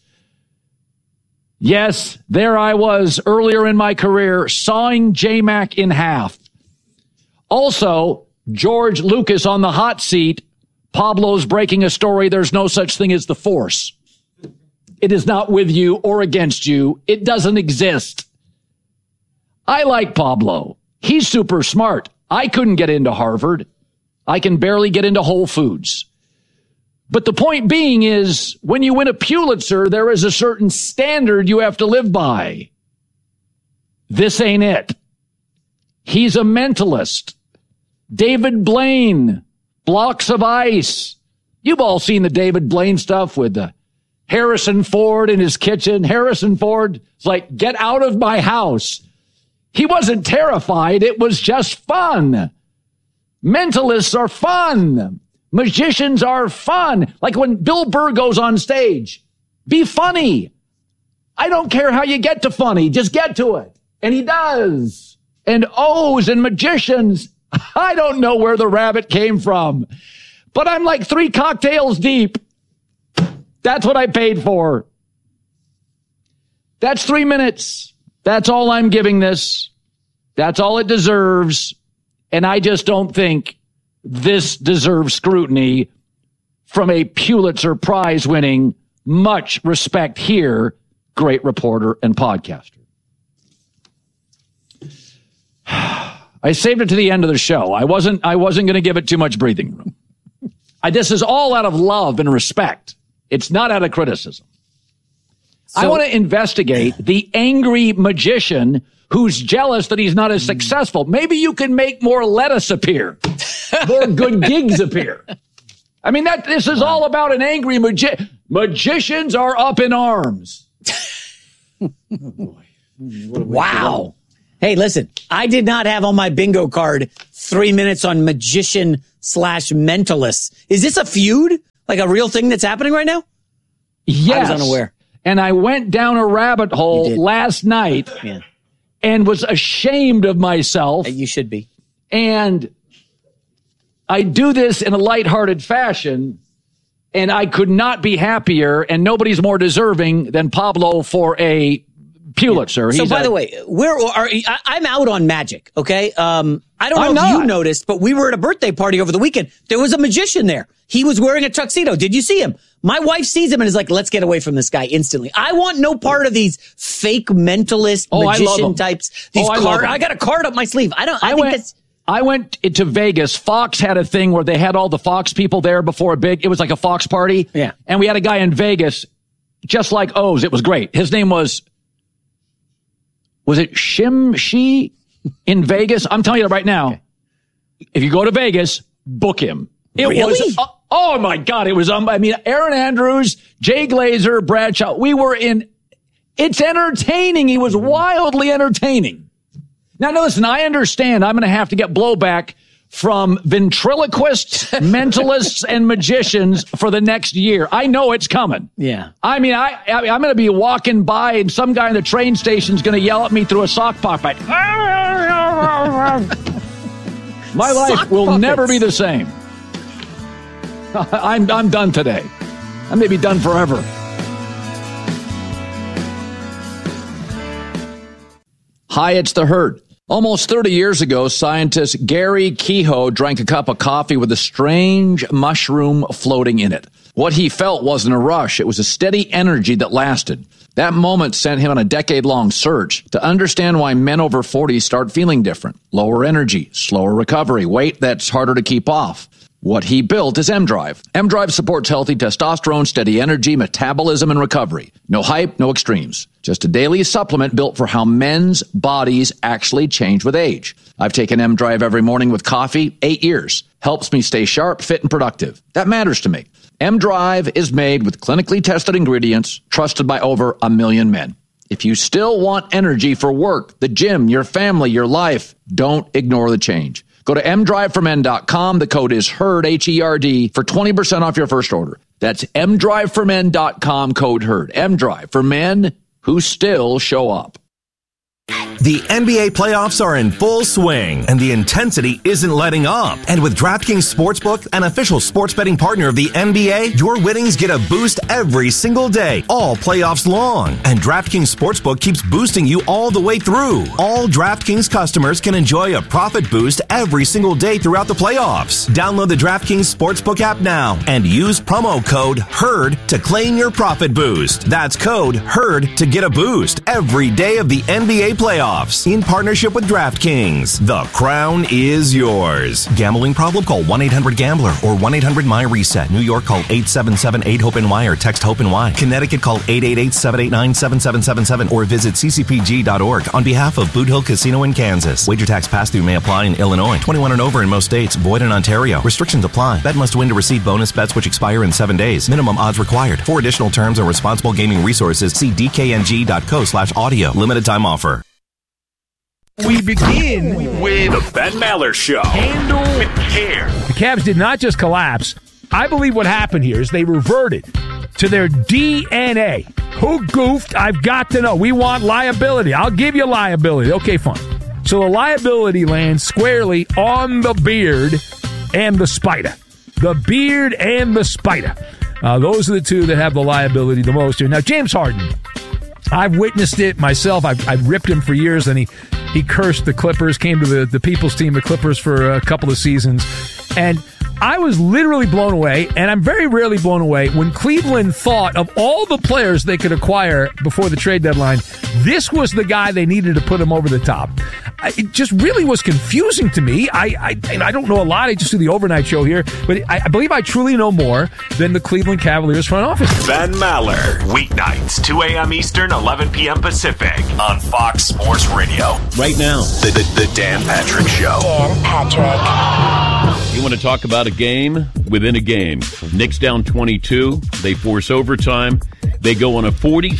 S1: Yes, there I was earlier in my career sawing J-Mac in half. Also, George Lucas on the hot seat. Pablo's breaking a story. There's no such thing as the Force. It is not with you or against you. It doesn't exist. I like Pablo. He's super smart. I couldn't get into Harvard. I can barely get into Whole Foods. But the point being is, when you win a Pulitzer, there is a certain standard you have to live by. This ain't it. He's a mentalist. David Blaine, Blocks of Ice. You've all seen the David Blaine stuff with Harrison Ford in his kitchen. Harrison Ford is like, get out of my house. He wasn't terrified. It was just fun. Mentalists are fun. Magicians are fun. Like when Bill Burr goes on stage, be funny. I don't care how you get to funny. Just get to it. And he does. And O's and magicians, I don't know where the rabbit came from, but I'm like 3 cocktails deep. That's what I paid for. That's 3 minutes. That's all I'm giving this. That's all it deserves. And I just don't think this deserves scrutiny from a Pulitzer Prize winning, much respect here, great reporter and podcaster. I saved it to the end of the show. I wasn't going to give it too much breathing room. This is all out of love and respect. It's not out of criticism. I want to investigate the angry magician who's jealous that he's not as successful. Maybe you can make more lettuce appear, more good gigs appear. I mean, this is all about an angry magician. Magicians are up in arms.
S17: Wow. Hey, listen, I did not have on my bingo card 3 minutes on magician/mentalist. Is this a feud? Like a real thing that's happening right now?
S1: Yes.
S17: I was unaware.
S1: And I went down a rabbit hole last night and was ashamed of myself.
S17: You should be.
S1: And I do this in a lighthearted fashion, and I could not be happier, and nobody's more deserving than Pablo for a Pulitzer.
S17: So, by the way, I'm out on magic, okay? I don't know if you noticed, but we were at a birthday party over the weekend. There was a magician there. He was wearing a tuxedo. Did you see him? My wife sees him and is like, let's get away from this guy instantly. I want no part of these fake mentalist magician types. These I got a card up my sleeve.
S1: I went to Vegas. Fox had a thing where they had all the Fox people there before it was like a Fox party.
S17: Yeah.
S1: And we had a guy in Vegas, just like O's. It was great. His name was it Shim Shi in Vegas? I'm telling you right now, if you go to Vegas, book him. It was, oh my God, it was, Aaron Andrews, Jay Glazer, Bradshaw, it's entertaining. He was wildly entertaining. Now, listen, I understand I'm going to have to get blowback from ventriloquists, mentalists, and magicians for the next year. I know it's coming.
S17: Yeah.
S1: I'm going to be walking by and some guy in the train station is going to yell at me through a sock pocket. My life will never be the same. I'm done today. I may be done forever. Hi, it's the Herd. Almost 30 years ago, scientist Gary Kehoe drank a cup of coffee with a strange mushroom floating in it. What he felt wasn't a rush. It was a steady energy that lasted. That moment sent him on a decade-long search to understand why men over 40 start feeling different. Lower energy, slower recovery, weight that's harder to keep off. What he built is M-Drive. M-Drive supports healthy testosterone, steady energy, metabolism, and recovery. No hype, no extremes. Just a daily supplement built for how men's bodies actually change with age. I've taken M-Drive every morning with coffee, 8 years. Helps me stay sharp, fit, and productive. That matters to me. M-Drive is made with clinically tested ingredients, trusted by over 1 million men. If you still want energy for work, the gym, your family, your life, don't ignore the change. Go to mdriveformen.com. The code is HERD, H-E-R-D, for 20% off your first order. That's mdriveformen.com, code HERD. M-Drive for men who still show up.
S3: The NBA playoffs are in full swing, and the intensity isn't letting up. And with DraftKings Sportsbook, an official sports betting partner of the NBA, your winnings get a boost every single day, all playoffs long. And DraftKings Sportsbook keeps boosting you all the way through. All DraftKings customers can enjoy a profit boost every single day throughout the playoffs. Download the DraftKings Sportsbook app now and use promo code HERD to claim your profit boost. That's code HERD to get a boost every day of the NBA playoffs. In partnership with DraftKings. The crown is yours. Gambling problem? Call 1-800-GAMBLER or 1-800-MY-RESET. New York, call 877-8-HOPE-NY or text HOPE-NY. Connecticut, call 888-789-7777 or visit ccpg.org on behalf of Boot Hill Casino in Kansas. Wager tax pass-through may apply in Illinois. 21 and over in most states. Void in Ontario. Restrictions apply. Bet must win to receive bonus bets which expire in 7 days. Minimum odds required. For additional terms and responsible gaming resources, see dkng.co/audio. Limited time offer.
S4: We begin with the Ben Maller Show. Handle with care.
S5: The Cavs did not just collapse. I believe what happened here is they reverted to their DNA. Who goofed? I've got to know. We want liability. I'll give you liability. Okay, fine. So the liability lands squarely on the Beard and the Spider. The Beard and the Spider. Those are the two that have the liability the most here. Now, James Harden. I've witnessed it myself. I've ripped him for years, and he cursed the Clippers, came to the people's team, the Clippers, for a couple of seasons. And I was literally blown away, and I'm very rarely blown away when Cleveland thought of all the players they could acquire before the trade deadline. This was the guy they needed to put him over the top. It just really was confusing to me. I don't know a lot. I just do the overnight show here, but I believe I truly know more than the Cleveland Cavaliers front office.
S4: Ben Maller, weeknights, 2 a.m. Eastern, 11 p.m. Pacific, on Fox Sports Radio.
S6: Right now,
S4: the Dan Patrick Show.
S12: Dan Patrick.
S6: You want to talk about a game within a game. Knicks down 22. They force overtime. They go on a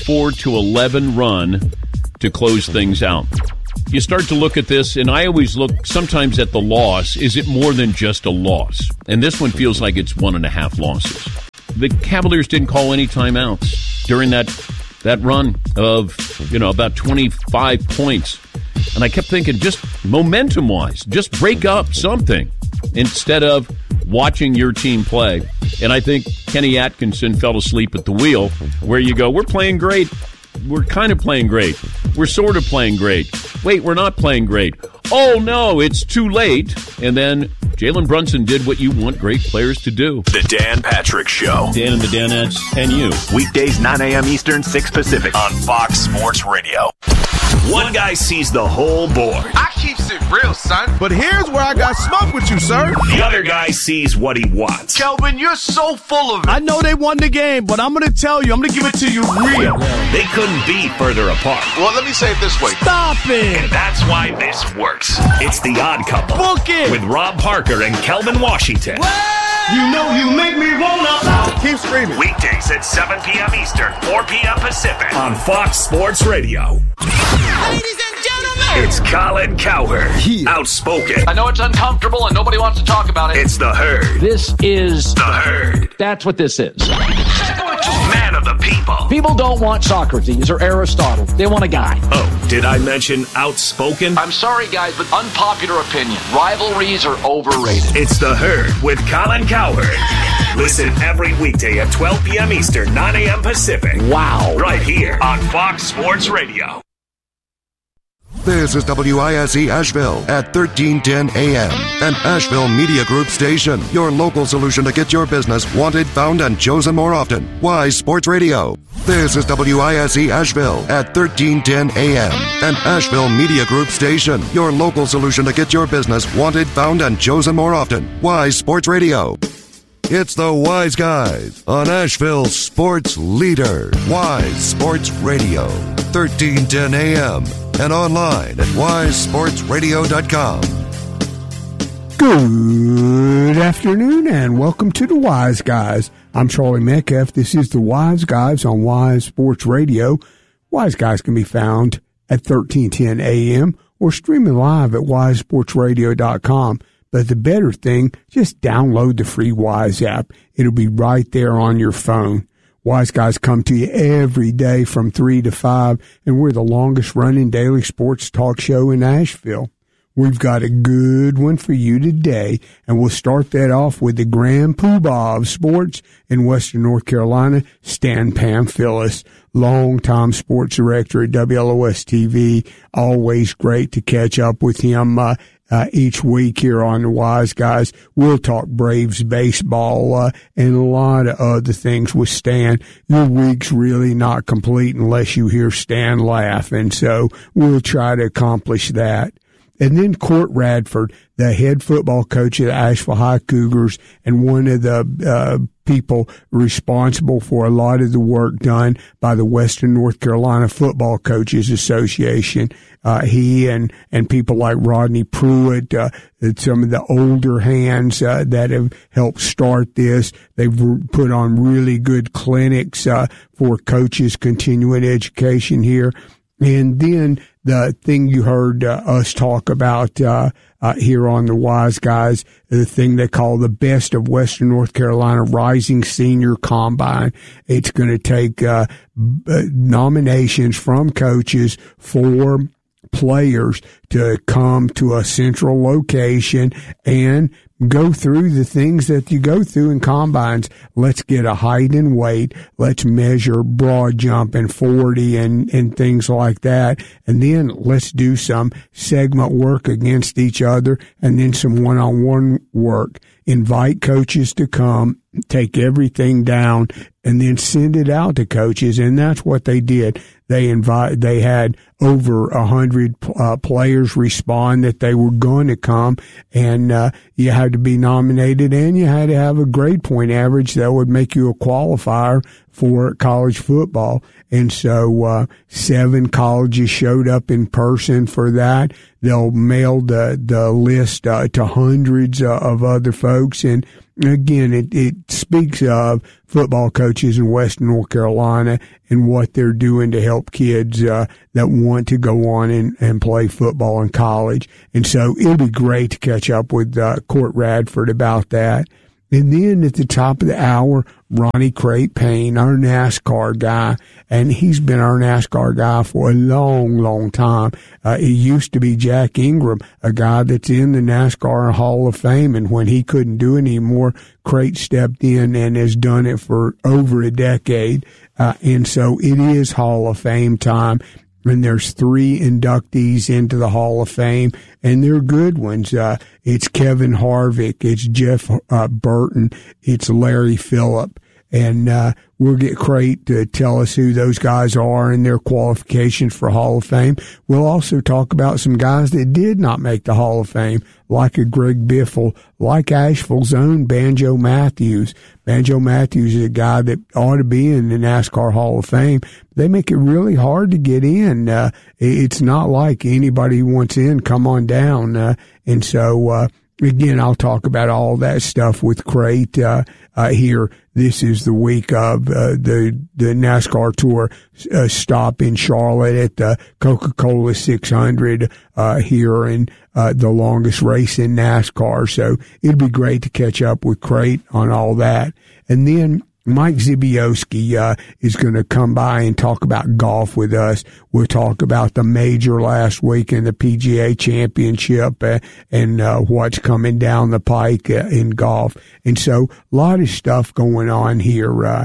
S6: 44-11 run to close things out. You start to look at this, and I always look sometimes at the loss. Is it more than just a loss? And this one feels like it's 1.5 losses. The Cavaliers didn't call any timeouts during that run of, about 25 points. And I kept thinking, just momentum-wise, just break up something instead of watching your team play. And I think Kenny Atkinson fell asleep at the wheel, where you go, we're playing great. We're kind of playing great. We're sort of playing great. Wait, we're not playing great. Oh, no, it's too late. And then Jalen Brunson did what you want great players to do.
S4: The Dan Patrick Show.
S6: Dan and the Danettes and you.
S4: Weekdays, 9 a.m. Eastern, 6 Pacific, on Fox Sports Radio. One guy sees the whole board.
S7: I keeps it real, son. But here's where I got smoke with you, sir.
S4: The other guy sees what he wants.
S7: Kelvin, you're so full of it. I know they won the game, but I'm going to tell you, I'm going to give it to you real.
S4: They couldn't be further apart.
S7: Well, let me say it this way. Stop it.
S4: And that's why this works. It's The Odd Couple.
S7: Book it.
S4: With Rob Parker and Kelvin Washington.
S7: You know you make me wanna. Keep screaming.
S4: Weekdays at 7 p.m. Eastern, 4 p.m. Pacific, on Fox Sports Radio.
S12: Ladies and gentlemen,
S4: it's Colin Cowherd. Outspoken.
S1: I know it's uncomfortable and nobody wants to talk about it.
S4: It's The Herd.
S1: This is
S4: The Herd.
S1: That's what this is.
S4: Man of the people.
S1: People don't want Socrates or Aristotle. They want a guy.
S4: Oh, did I mention outspoken?
S1: I'm sorry, guys, but unpopular opinion. Rivalries are overrated.
S4: It's The Herd with Colin Cowherd. Listen every weekday at 12 p.m. Eastern, 9 a.m. Pacific.
S1: Wow.
S4: Right here on Fox Sports Radio.
S8: This is WISE Asheville at 1310 AM, an Asheville Media Group station. Your local solution to get your business wanted, found, and chosen more often. Wise Sports Radio. This is WISE Asheville at 1310 AM, an Asheville Media Group station. Your local solution to get your business wanted, found, and chosen more often. Wise Sports Radio. It's the Wise Guys on Asheville's sports leader, Wise Sports Radio, 1310 AM, and online at wisesportsradio.com.
S9: Good afternoon and welcome to the Wise Guys. I'm Charlie Metcalf. This is the Wise Guys on Wise Sports Radio. Wise Guys can be found at 1310 AM or streaming live at wisesportsradio.com. But the better thing, just download the free Wise app. It'll be right there on your phone. Wise Guys come to you every day from 3 to 5, and we're the longest-running daily sports talk show in Asheville. We've got a good one for you today, and we'll start that off with the grand poobah of sports in Western North Carolina, Stan Pamphilis, longtime sports director at WLOS-TV. Always great to catch up with him each week here on the Wise Guys. We'll talk Braves baseball and a lot of other things with Stan. Your week's really not complete unless you hear Stan laugh, and so we'll try to accomplish that. And then Court Radford, the head football coach of the Asheville High Cougars and one of the people responsible for a lot of the work done by the Western North Carolina Football Coaches Association. He and people like Rodney Pruitt, some of the older hands that have helped start this. They've put on really good clinics for coaches' continuing education here. And then the thing you heard us talk about here on the Wise Guys, the thing they call the Best of Western North Carolina Rising Senior Combine. It's going to take nominations from coaches for players to come to a central location and go through the things that you go through in combines. Let's get a height and weight. Let's measure broad jump and 40 and things like that. And then let's do some segment work against each other and then some one-on-one work. invite coaches to come, take everything down, and then send it out to coaches. And that's what they did. They had over 100 players respond that they were going to come, and you had to be nominated, and you had to have a grade point average that would make you a qualifier for college football. And so 7 colleges showed up in person for that. They'll mail the list to hundreds of other folks. And again, it speaks of football coaches in Western North Carolina and what they're doing to help kids that want to go on and play football in college. And so it'll be great to catch up with Court Radford about that. And then at the top of the hour, Ronnie Crate Payne, our NASCAR guy, and he's been our NASCAR guy for a long, long time. It used to be Jack Ingram, a guy that's in the NASCAR Hall of Fame, and when he couldn't do it anymore, Crate stepped in and has done it for over a decade. And so it is Hall of Fame time. And there's 3 inductees into the Hall of Fame, and they're good ones. It's Kevin Harvick, it's Jeff Burton, it's Larry Phillip. And we'll get Crate to tell us who those guys are and their qualifications for Hall of Fame. We'll also talk about some guys that did not make the Hall of Fame, like a Greg Biffle, like Asheville's own Banjo Matthews. Banjo Matthews is a guy that ought to be in the NASCAR Hall of Fame. They make it really hard to get in. It's not like anybody who wants in, come on down. And so, again, I'll talk about all that stuff with Crate here. This is the week of the NASCAR Tour stop in Charlotte at the Coca-Cola 600 here, and the longest race in NASCAR. So it'd be great to catch up with Crate on all that. And then Mike Zibioski is going to come by and talk about golf with us. We'll talk about the major last week in the PGA Championship and what's coming down the pike in golf. And so a lot of stuff going on here.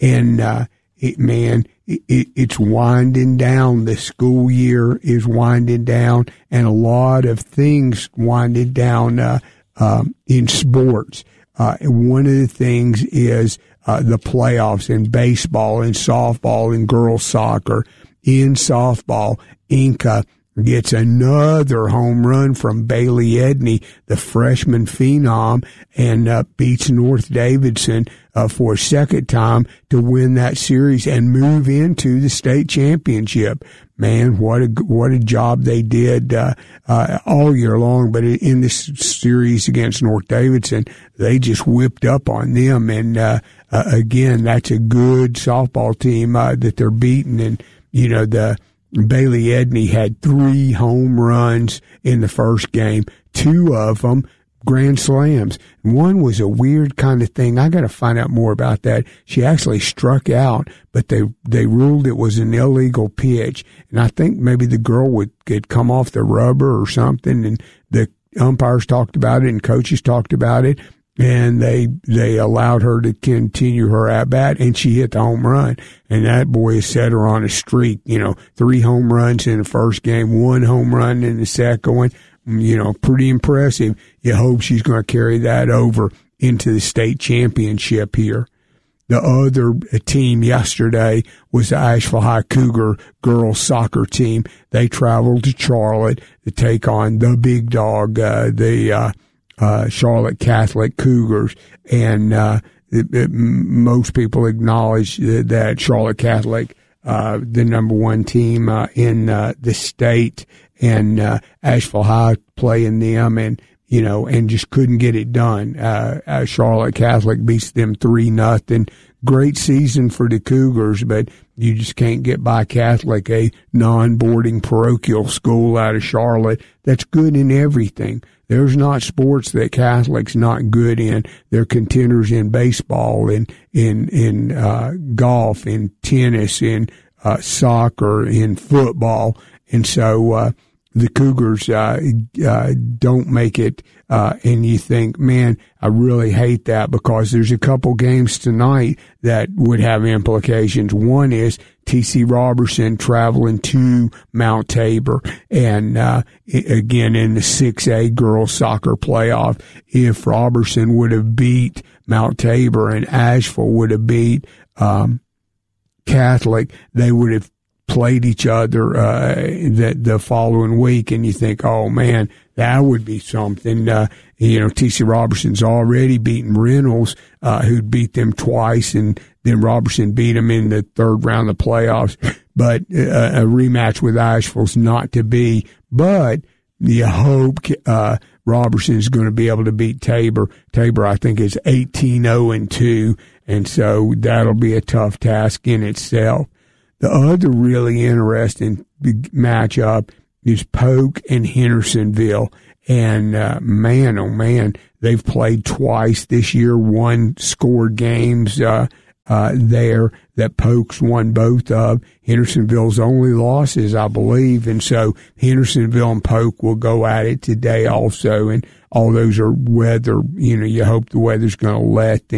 S9: It's winding down. The school year is winding down, and a lot of things winding down in sports. One of the things is the playoffs in baseball and softball and girls soccer. In softball, Inca gets another home run from Bailey Edney, the freshman phenom, and beats North Davidson for a second time to win that series and move into the state championship. Man, what a job they did all year long. But in this series against North Davidson, they just whipped up on them. And again, that's a good softball team that they're beating. And you know, the Bailey Edney had 3 home runs in the first game, 2 of them grand slams. One was a weird kind of thing. I got to find out more about that. She actually struck out, but they ruled it was an illegal pitch. And I think maybe the girl could come off the rubber or something. And the umpires talked about it and coaches talked about it. And they allowed her to continue her at bat, and she hit the home run. And that boy has set her on a streak, 3 home runs in the first game, 1 home run in the second one. Pretty impressive. You hope she's going to carry that over into the state championship here. The other team yesterday was the Asheville High Cougar girls soccer team. They traveled to Charlotte to take on the big dog, the Charlotte Catholic Cougars, and most people acknowledge that Charlotte Catholic, the number 1 team in the state, and Asheville High playing them, and just couldn't get it done. Charlotte Catholic beats them 3-0. Great season for the Cougars, but you just can't get by Catholic, a non-boarding parochial school out of Charlotte that's good in everything. There's not sports that Catholic's not good in. They're contenders in baseball, in golf, in tennis, in soccer, in football. And so the Cougars don't make it, and you think, man, I really hate that, because there's a couple games tonight that would have implications. One is T.C. Robertson traveling to Mount Tabor, and again in the 6A girls soccer playoff, if Robertson would have beat Mount Tabor and Asheville would have beat Catholic, they would have played each other the following week, and you think, oh man, that would be something. T.C. Robertson's already beaten Reynolds, who'd beat them twice, and then Robertson beat him in the third round of the playoffs. But a rematch with Asheville's not to be. But you hope Robertson's going to be able to beat Tabor. Tabor, I think, is 18-0-2, and so that'll be a tough task in itself. The other really interesting matchup is Polk and Hendersonville. And man, oh man, they've played twice this year, scored games there that Polk's won both of. Hendersonville's only losses, I believe. And so Hendersonville and Polk will go at it today also. And all those are weather, you hope the weather's going to let them.